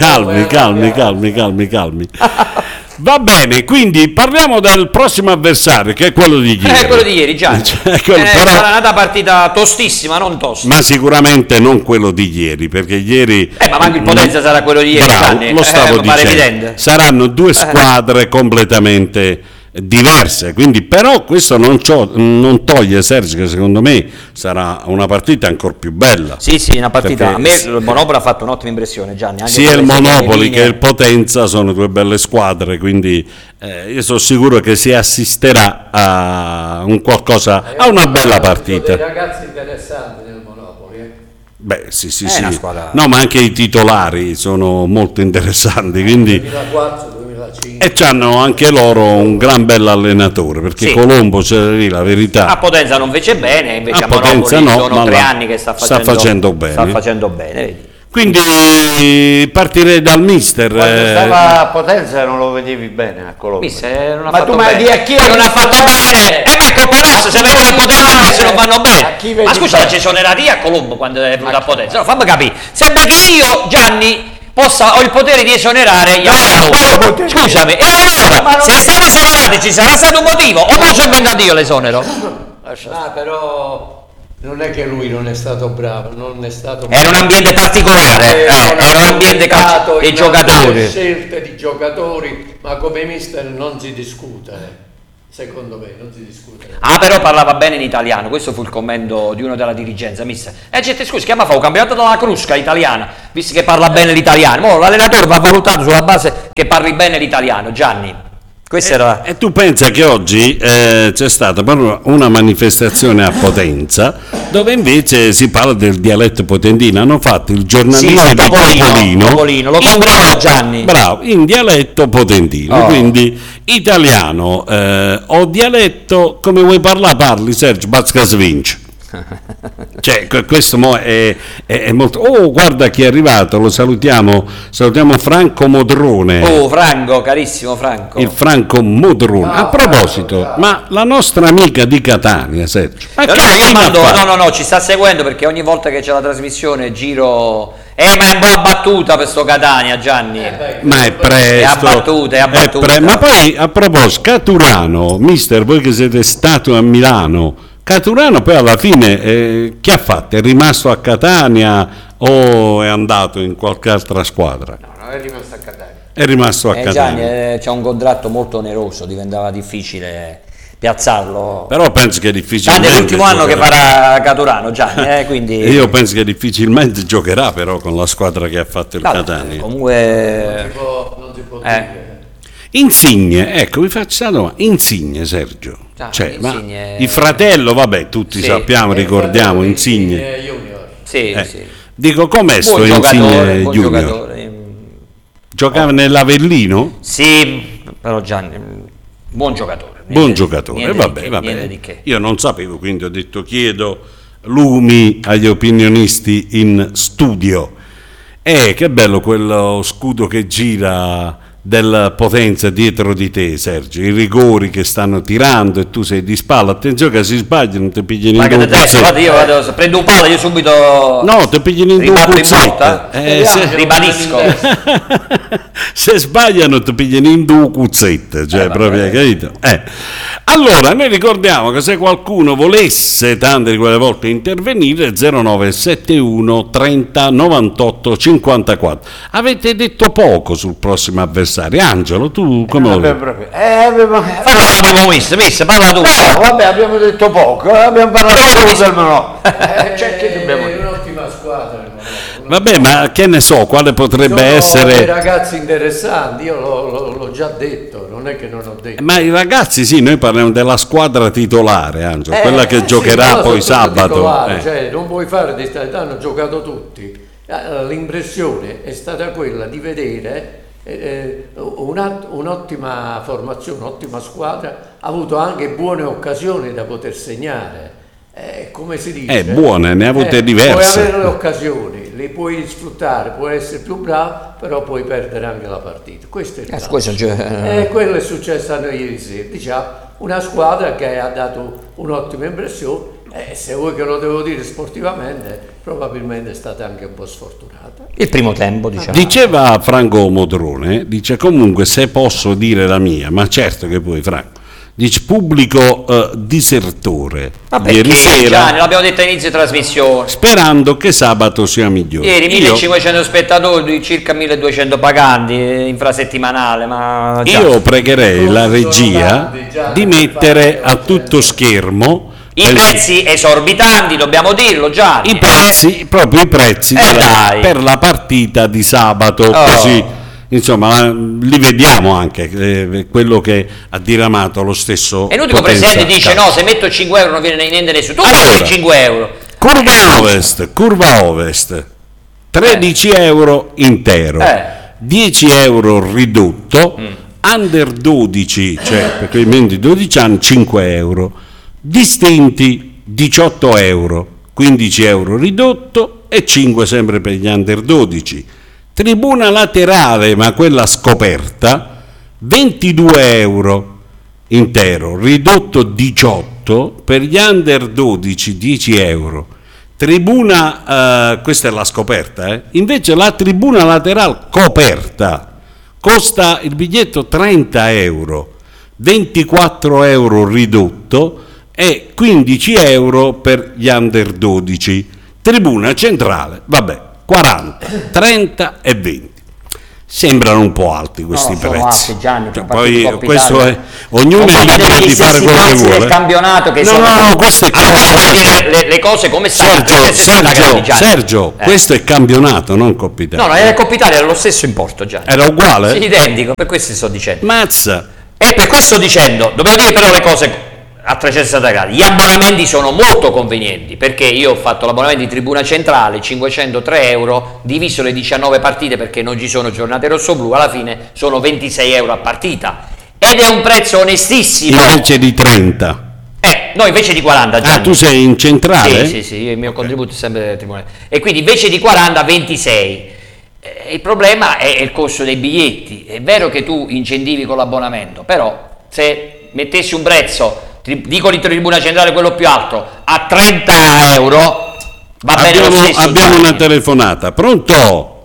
Calmi. Va bene, quindi parliamo del prossimo avversario, che è quello di ieri. Quello di ieri, Gianni. Sarà una partita tostissima, non tosta. Ma sicuramente non quello di ieri, perché ieri... ma anche il Potenza sarà quello di ieri, Gianni. Lo stavo dicendo. Saranno due squadre completamente diverse, quindi però questo non toglie, Sergio, che secondo me sarà una partita ancora più bella. Sì, una partita. A me il Monopoli ha fatto un'ottima impressione, Gianni. Anche sia il Monopoli che il Potenza sono due belle squadre, quindi io sono sicuro che si assisterà a una bella partita. Dei ragazzi interessanti nel Monopoli. Beh, sì. No, ma anche i titolari sono molto interessanti, quindi 2004, 2005. E c'hanno anche loro un gran bel allenatore, perché Colombo, c'è da dire la verità. A Potenza non fece bene, invece a Potenza Monopoli sono 3 anni che sta facendo bene. Vedi. Quindi partirei dal mister. Quando stava a Potenza non lo vedevi bene a Colombo. Non ha ma fatto tu bene. mi di a chi non ha fatto bene? Ma è colpa nostra, se vengono a Potenza se non vanno bene. Ma scusa, ci sono erati a Colombo quando è venuto a Potenza. No, fammi capire. Sembra che io, Gianni, ho il potere di esonerare gli allenatori. Scusami, e allora, se stanno esonerati ci sarà stato un motivo o non ci ho inventato io l'esonero? Però non è che lui non è stato bravo, era un ambiente particolare, era un ambiente dei giocatori, scelte di giocatori, ma come mister non si discute. Secondo me non si discute. Però parlava bene in italiano, questo fu il commento di uno della dirigenza, mister. Gente, scusi, che fa un campionato della Crusca italiana, visto che parla bene l'italiano. L'allenatore va valutato sulla base che parli bene l'italiano, Gianni. E tu pensa che oggi c'è stata proprio una manifestazione a Potenza dove invece si parla del dialetto potentino. Hanno fatto il giornalista di Topolino, lo comprò Gianni. Bravo, in dialetto potentino, quindi italiano o dialetto, come vuoi parli Sergio, Bazca Svinci. Cioè, questo è molto. Guarda chi è arrivato, lo salutiamo Franco Modrone. Franco, carissimo Franco. Il Franco Modrone. A proposito, ma la nostra amica di Catania, Sergio, no, ci sta seguendo, perché ogni volta che c'è la trasmissione giro. Ma è un po' abbattuta per sto Catania, Gianni. Ma è presto. È abbattuta. Ma poi, a proposito, Caturano, mister, voi che siete stato a Milano, Caturano poi alla fine chi ha fatto? È rimasto a Catania o è andato in qualche altra squadra? No, è rimasto a Catania. È rimasto a Catania. Gianni, c'è un contratto molto oneroso, diventava difficile piazzarlo. Però penso che difficilmente è l'ultimo anno che farà Caturano, Gianni, quindi io penso che difficilmente giocherà però con la squadra che ha fatto il Catania. Comunque non si può dire. Insigne, ecco, vi faccio una domanda. Insigne, Sergio. Insigne... il fratello, vabbè, tutti sappiamo, ricordiamo, Insigne Junior. Sì. Dico, com'è sto Insigne buon Junior? giocatore. Giocava nell'Avellino? Sì, però Gianni, buon giocatore. Buon giocatore, vabbè. Io non sapevo, quindi ho detto chiedo lumi agli opinionisti in studio. Che bello quello scudo che gira della Potenza dietro di te, Sergio, i rigori che stanno tirando e tu sei di spalla, attenzione che si sbagliano, non ti pigliano in due guarda, io prendo un palo, io subito ti pigliano in due cuzzette, ribadisco. Se sbagliano ti pigliano in due cuzzette, cioè proprio, capito? Allora, noi ricordiamo che se qualcuno volesse tante di quelle volte intervenire, 0971 30 98 54. Avete detto poco sul prossimo avversario. Angelo, tu come lo vedi? Parla tu. No, vabbè, abbiamo detto poco, abbiamo parlato solo del Monò. È un'ottima squadra. Vabbè, ma che ne so, quale potrebbe essere... Sono ragazzi interessanti, io l'ho già detto, non è che non ho detto. Ma i ragazzi, sì, noi parliamo della squadra titolare, Angelo, quella che giocherà poi sabato. Cioè, non puoi fare di questa, hanno giocato tutti. L'impressione è stata quella di vedere un'ottima formazione, un'ottima squadra, ha avuto anche buone occasioni da poter segnare. Come si dice? Buone, ne ha avute diverse. Puoi avere le occasioni, le puoi sfruttare, puoi essere più bravo, però puoi perdere anche la partita. Questo è il caso. Quello è successo a noi ieri sera. Diciamo, una squadra che ha dato un'ottima impressione. Se vuoi che lo devo dire sportivamente, probabilmente è stata anche un po' sfortunata. Il primo tempo, diciamo. Diceva Franco Modrone, dice comunque se posso dire la mia, ma certo che puoi, Franco. Dice pubblico disertore. Ieri sera l'abbiamo detto all'inizio trasmissione. Sperando che sabato sia migliore. Ieri 1500 spettatori, circa 1200 paganti infrasettimanale. Ma io pregherei la regia di mettere a tutto schermo i prezzi esorbitanti, dobbiamo dirlo già. I prezzi per la partita di sabato, così. Insomma, li vediamo anche quello che ha diramato lo stesso. E l'unico presidente dice: no, se metto 5 euro non viene niente nessuno. Tu metti 5 euro. Curva ovest, 13 euro intero, 10 euro ridotto, under 12, cioè per quei meno di 12 anni, 5 euro, distinti 18 euro, 15 euro ridotto e 5 sempre per gli under 12. Tribuna laterale, ma quella scoperta, 22 euro intero, ridotto 18, per gli under 12 10 euro. Tribuna, questa è la scoperta, invece la tribuna laterale coperta costa il biglietto 30 euro, 24 euro ridotto e 15 euro per gli under 12. Tribuna centrale, vabbè. 40, 30 e 20. Sembrano un po' alti questi prezzi. Alti, Gianni, poi questo è ognuno è libero di fare quello che vuole. Del campionato che questo è le cose come stanno. Sergio, questo è campionato, non Coppa Italia. No, era Coppa Italia, era lo stesso importo, Gianni. Era uguale? Sì, identico, per questo sto dicendo. Mazza. E per questo sto dicendo, dobbiamo dire però le cose a 360 gradi. Gli abbonamenti sono molto convenienti, perché io ho fatto l'abbonamento di Tribuna Centrale, 503 euro, diviso le 19 partite perché non ci sono giornate rossoblu, alla fine sono 26 euro a partita ed è un prezzo onestissimo. Invece di 30. No, invece di 40, Gianni. Tu sei in centrale? Sì, il mio contributo è sempre del tribunale. E quindi invece di 40, 26. Il problema è il costo dei biglietti. È vero che tu incentivi con l'abbonamento, però se mettessi un prezzo, dico di Tribuna Centrale quello più alto, a 30 euro, va bene lo stesso. Abbiamo una telefonata. Pronto?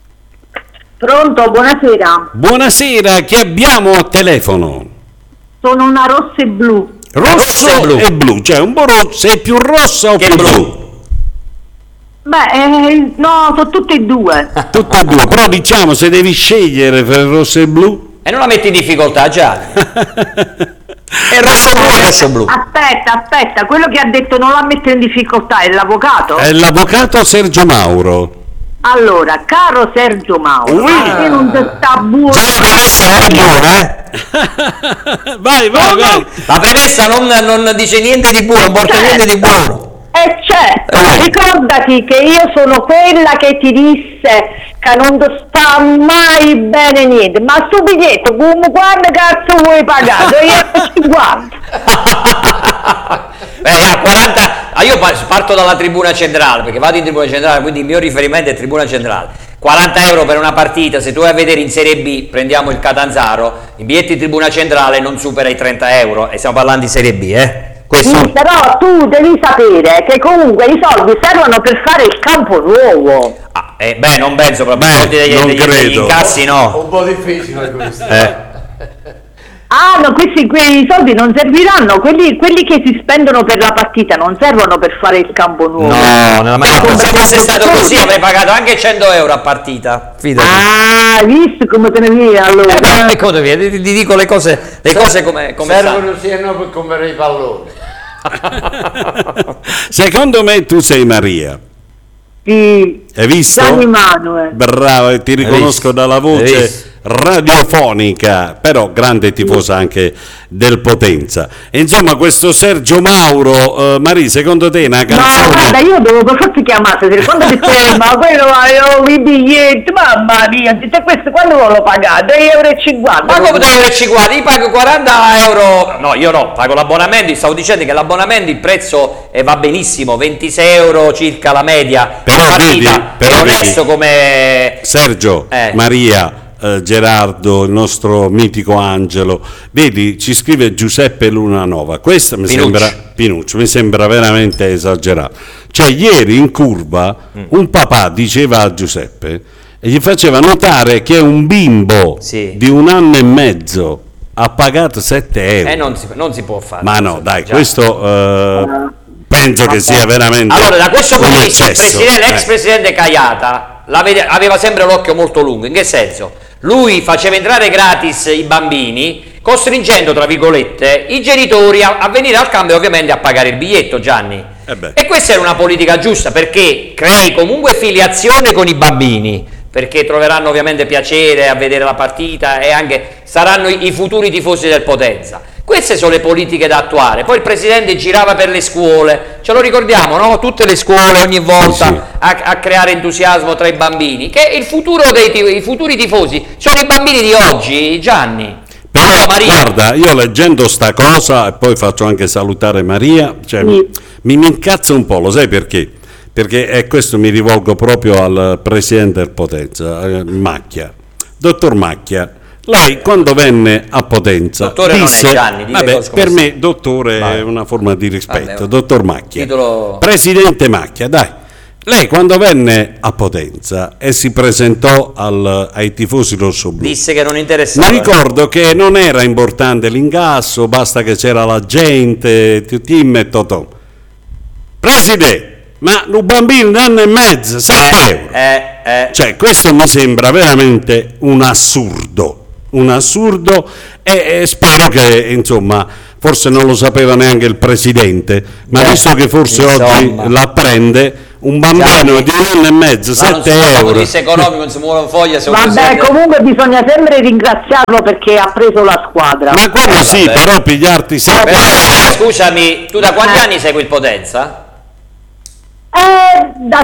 Pronto, buonasera. Buonasera, chi abbiamo a telefono? Sono una rossa e blu. Rosso e blu, cioè un po' rosso, sei più rossa o più blu? Beh, no, sono tutte e due. Tutte e due, però diciamo se devi scegliere tra rosso e blu. E non la metti in difficoltà, Gianni. È rosso blu. Aspetta, quello che ha detto non la mette in difficoltà è l'avvocato? È l'avvocato Sergio Mauro. Allora, caro Sergio Mauro, se non ti sta buono... Vai. La premessa non dice niente di buono, non porta niente di buono. Certo, ricordati che io sono quella che ti disse che non ti sta mai bene niente, ma sto biglietto come quando cazzo vuoi pagato? Io 50. A 40, io parto dalla tribuna centrale, perché vado in tribuna centrale, quindi il mio riferimento è tribuna centrale. 40 euro per una partita, se tu vai a vedere in Serie B, prendiamo il Catanzaro, i biglietti in tribuna centrale non supera i 30 euro, e stiamo parlando di Serie B, Questo... Sì, però tu devi sapere che comunque i soldi servono per fare il campo nuovo. Non penso proprio, i soldi degli incassi no. Un po' difficile questo. No, quei soldi non serviranno, quelli che si spendono per la partita non servono per fare il campo nuovo. No, nella maniera se fosse stato così avrei pagato anche 100 euro a partita. Fidati. Visto come te ne via allora? Ti dico le cose come servono siano per comprare i palloni. Secondo me tu sei Maria. Sì. Hai visto? Gianni Manuel. Bravo, ti riconosco dalla voce radiofonica, però grande tifosa anche del Potenza. E insomma, questo Sergio Mauro, Maria, secondo te è una canzone? No, guarda, io devo per forza chiamare, quando dice ma quello avevo i biglietti, mamma mia, dice questo quando lo pagate? 2,50 euro. Ma come 2,50 euro? Io pago 40 euro. No, io no, pago l'abbonamento. Stavo dicendo che l'abbonamento, il prezzo va benissimo, 26 euro circa la media. Però partita, vedi, è onesto come Sergio, Maria, Gerardo, il nostro mitico Angelo, vedi, ci scrive Giuseppe Lunanova, questa mi sembra veramente esagerato. Cioè ieri in curva un papà diceva a Giuseppe e gli faceva notare che un bimbo di 1 anno e mezzo ha pagato 7 euro. Non si può fare. Ma no, dai, questo penso che sia veramente allora, da questo punto di vista l'ex eccesso. presidente Caiata aveva sempre l'occhio molto lungo. In che senso? Lui faceva entrare gratis i bambini, costringendo, tra virgolette, i genitori a venire al campo e ovviamente a pagare il biglietto, Gianni. E questa era una politica giusta, perché crei comunque filiazione con i bambini, perché troveranno ovviamente piacere a vedere la partita e anche saranno i futuri tifosi del Potenza. Queste sono le politiche da attuare. Poi il presidente girava per le scuole, ce lo ricordiamo, no? Tutte le scuole ogni volta a creare entusiasmo tra i bambini, che il futuro i futuri tifosi sono i bambini di oggi, Gianni. Però guarda, io leggendo sta cosa, e poi faccio anche salutare Maria, cioè, mi incazza un po', lo sai perché? Perché questo mi rivolgo proprio al presidente del Potenza, Macchia. Dottor Macchia, lei quando venne a Potenza dottore disse, non è Gianni, per me dottore è una forma di rispetto, dottor Macchia, titolo... presidente Macchia, dai, lei quando venne a Potenza e si presentò ai tifosi rossoblu disse che non interessava. Mi ricordo che non era importante l'ingasso, basta che c'era la gente, Tim e Totò. Presidente, ma un bambino di 1 anno e mezzo, 7 euro. Cioè, questo mi sembra veramente un assurdo e spero che, insomma, forse non lo sapeva neanche il presidente, ma visto che forse oggi l'apprende, un bambino di 1 anno e mezzo, 7 euro. Economico, non si muove foglia. Vabbè, comunque bisogna sempre ringraziarlo perché ha preso la squadra. Ma quello sì, però pigliarti 7 euro. Scusami, tu da quanti anni segui il Potenza? Da